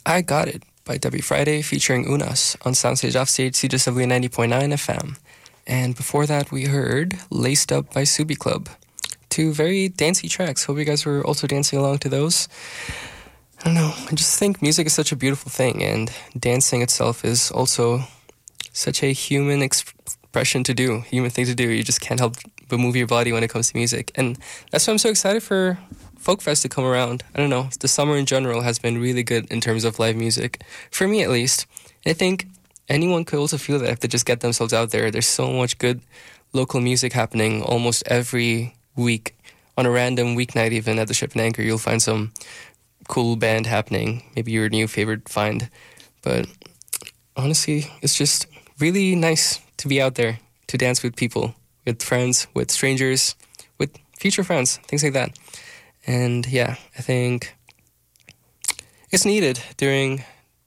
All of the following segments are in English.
I Got It by Debbie Friday featuring Unas on Soundstage Offstage, CJSW 90.9 FM. And before that, we heard Laced Up by Subi Club. Two very dancey tracks. Hope you guys were also dancing along to those. I don't know. I just think music is such a beautiful thing, and dancing itself is also such a human expression to do, human thing to do. You just can't help but move your body when it comes to music. And that's why I'm so excited for Folkfest to come around. I don't know. The summer in general has been really good in terms of live music. For me, at least. I think anyone could also feel that if they just get themselves out there. There's so much good local music happening almost every week. On a random weeknight, even at the Ship and Anchor, you'll find some cool band happening. Maybe your new favorite find. But honestly, it's just really nice to be out there, to dance with people, with friends, with strangers, with future friends, things like that. And yeah, I think it's needed during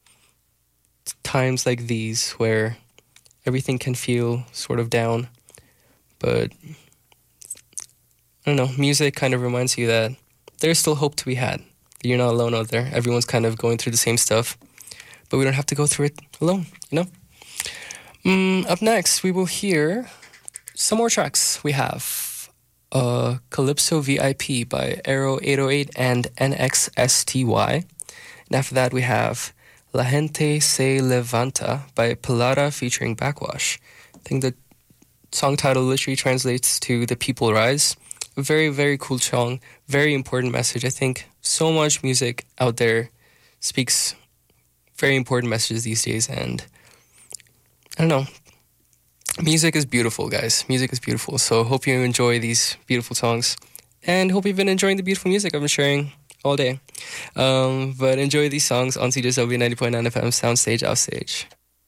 times like these where everything can feel sort of down. But I don't know, music kind of reminds you that there's still hope to be had. You're not alone out there. Everyone's kind of going through the same stuff, but we don't have to go through it alone, you know? Up next, we will hear some more tracks. We have Calypso VIP by Aero 808 and NXSTY. And after that, we have La Gente Se Levanta by Pilata featuring Backwash. I think the song title literally translates to The People Rise. A very, very cool song. Very important message. I think so much music out there speaks very important messages these days. And I don't know. Music is beautiful, guys. Music is beautiful. So hope you enjoy these beautiful songs. And hope you've been enjoying the beautiful music I've been sharing all day. But enjoy these songs on CJSW 90.9 FM, Soundstage, Offstage.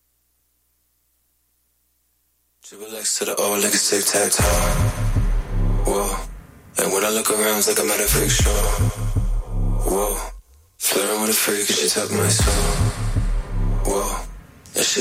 Dribble X to the O like a tic-tac-toe. Whoa. And when I look around, it's like I'm at a fake show. Whoa. Flirting with a freak and she took my soul. Whoa.